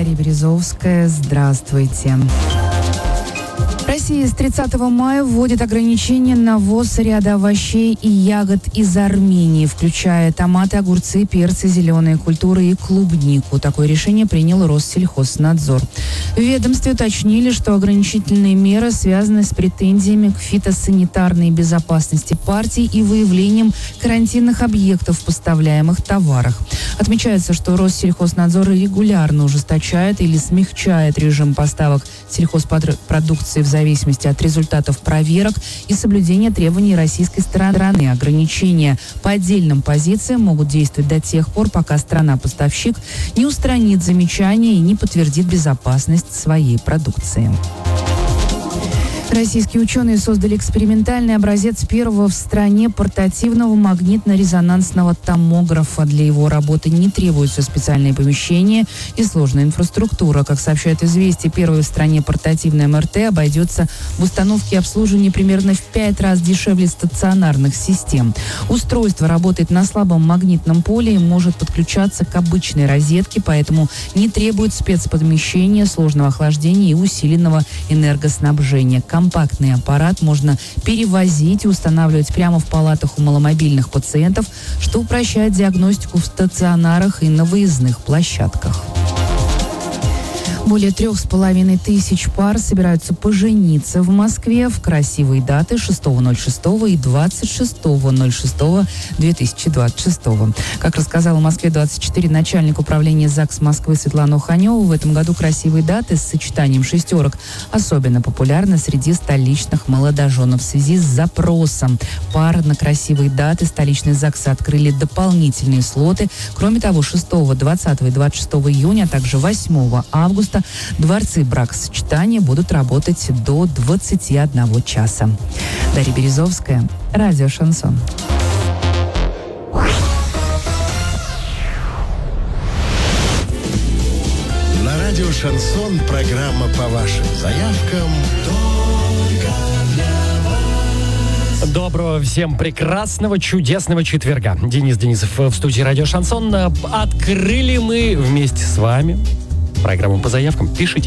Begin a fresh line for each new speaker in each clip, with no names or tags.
Дарья Березовская. Здравствуйте. Россия с 30 мая вводит ограничения на ввоз ряда овощей и ягод из Армении, включая томаты, огурцы, перцы, зеленые культуры и клубнику. Такое решение принял Россельхознадзор. В ведомстве уточнили, что ограничительные меры связаны с претензиями к фитосанитарной безопасности партий и выявлением карантинных объектов в поставляемых товарах. Отмечается, что Россельхознадзор регулярно ужесточает или смягчает режим поставок сельхозпродукции в зависимости от результатов проверок и соблюдения требований российской стороны. Ограничения по отдельным позициям могут действовать до тех пор, пока страна-поставщик не устранит замечания и не подтвердит безопасность своей продукции. Российские ученые создали экспериментальный образец первого в стране портативного магнитно-резонансного томографа. Для его работы не требуются специальные помещения и сложная инфраструктура. Как сообщает «Известия», первый в стране портативный МРТ обойдется в установке и обслуживании примерно в 5 раз дешевле стационарных систем. Устройство работает на слабом магнитном поле и может подключаться к обычной розетке, поэтому не требует спецпомещения, сложного охлаждения и усиленного энергоснабжения. Компактный аппарат можно перевозить и устанавливать прямо в палатах у маломобильных пациентов, что упрощает диагностику в стационарах и на выездных площадках. Более 3500 пар собираются пожениться в Москве в красивые даты 6.06 и 26.06.2026. Как рассказала в Москве-24 начальник управления ЗАГС Москвы Светлана Уханева, в этом году красивые даты с сочетанием шестерок особенно популярны среди столичных молодоженов. В связи с запросом пар на красивые даты столичные ЗАГСы открыли дополнительные слоты. Кроме того, 6, 20 и 26 июня, а также 8 августа дворцы бракосочетания будут работать до 21 часа. Дарья Березовская, радио «Шансон».
На радио «Шансон» программа по вашим заявкам.
Доброго всем прекрасного, чудесного четверга. Денис Денисов в студии «Радио Шансон». Открыли мы вместе с вами программу по заявкам. Пишите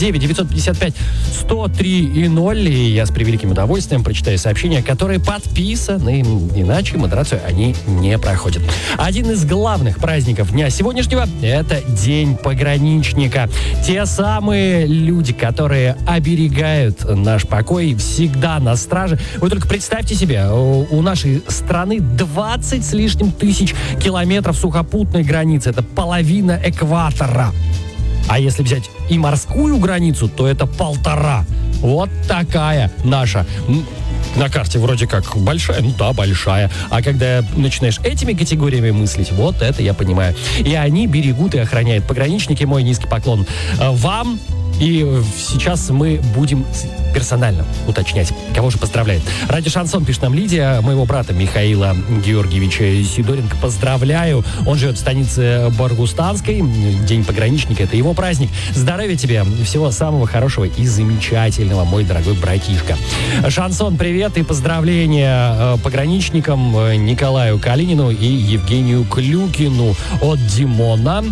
909-955-103-0. И я с превеликим удовольствием прочитаю сообщения, которые подписаны. Иначе модерацию они не проходят. Один из главных праздников дня сегодняшнего – это День пограничника. Те самые люди, которые оберегают наш покой, всегда на страже. Вы только представьте себе, у нашей страны 20 с лишним тысяч километров сухопутной границы. Это половина экватора. А если взять и морскую границу, то это 1,5. Вот такая наша. На карте вроде как большая, ну да, большая. А когда начинаешь этими категориями мыслить, вот это я понимаю. И они берегут и охраняют. Пограничники, мой низкий поклон вам. И сейчас мы будем персонально уточнять, кого же поздравляет. Радио «Шансон», пишет нам Лидия, моего брата Михаила Георгиевича Сидоренко поздравляю. Он живет в станице Баргустанской. День пограничника – это его праздник. Здоровья тебе, всего самого хорошего и замечательного, мой дорогой братишка. «Шансон», привет и поздравления пограничникам Николаю Калинину и Евгению Клюкину от Димона.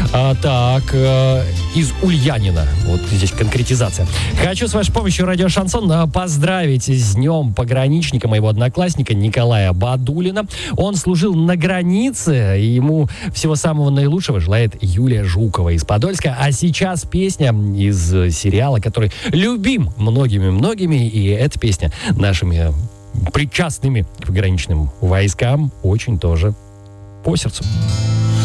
Из Ульянина. Вот здесь конкретизация. Хочу с вашей помощью радио «Шансон» поздравить с днем пограничника моего одноклассника Николая Бадулина. Он служил на границе, и ему всего самого наилучшего желает Юлия Жукова из Подольска. А сейчас песня из сериала, который любим многими-многими, и эта песня нашими причастными к пограничным войскам очень тоже по сердцу.